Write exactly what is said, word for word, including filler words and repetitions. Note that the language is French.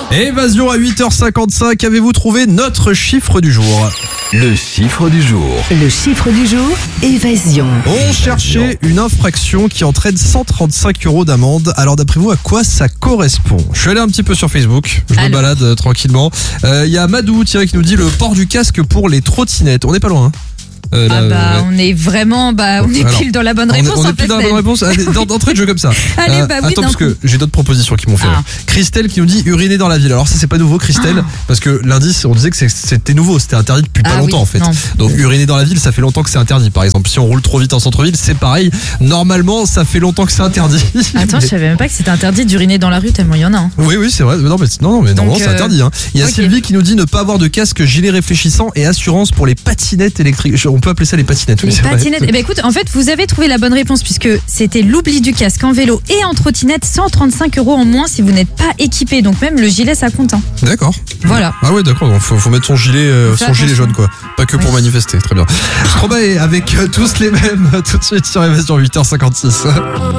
Évasion à huit heures cinquante-cinq, avez-vous trouvé notre chiffre du jour? Le chiffre du jour. Le chiffre du jour, évasion. On cherchait une infraction qui entraîne cent trente-cinq euros d'amende. Alors d'après vous, à quoi ça correspond? Je suis allé un petit peu sur Facebook, je me Alors. balade euh, tranquillement. Il euh, y a Madou tiens, qui nous dit le port du casque pour les trottinettes. On n'est pas loin. Hein. Euh, Ah là, bah ouais. on est vraiment bah on est Alors, pile dans la bonne On est, réponse on est en pile fait. dans la bonne Nel. réponse. Allez, d'en- D'entrée de jeu comme ça. Allez, bah oui, attends, d'un parce que coup. j'ai d'autres propositions qui m'ont fait. Ah. rire. Christelle qui nous dit uriner dans la ville. Alors ça c'est pas nouveau Christelle, parce que l'indice on disait que c'est- c'était nouveau, c'était interdit depuis pas Ah longtemps oui, en fait. non. Donc uriner dans la ville, ça fait longtemps que c'est interdit. Par exemple, si on roule trop vite en centre-ville, c'est pareil. Normalement, ça fait longtemps que c'est interdit. Attends, je savais même pas que c'était interdit d'uriner dans la rue tellement il y en a. hein. Oui, oui, c'est vrai. Non, mais, non, non, mais Donc, normalement, c'est euh, interdit. Hein. Il y a ok. Sylvie qui nous dit ne pas avoir de casque, gilet réfléchissant et assurance pour les patinettes électriques. On peut appeler ça les patinettes. oui, Les c'est vrai. patinettes. Eh ben écoute, en fait, vous avez trouvé la bonne réponse puisque c'était l'oubli du casque en vélo et en trottinette, cent trente-cinq euros en moins si vous n'êtes pas équipé. Donc même le gilet, ça compte. hein. D'accord. Voilà. Ah ouais, d'accord. Donc faut, faut mettre son gilet, euh, Fais son gilet attention. jaune, quoi. Pas que pour Oui. manifester. Très bien. Stromae avec euh, tous les mêmes tout de suite sur Évasion huit heures cinquante-six.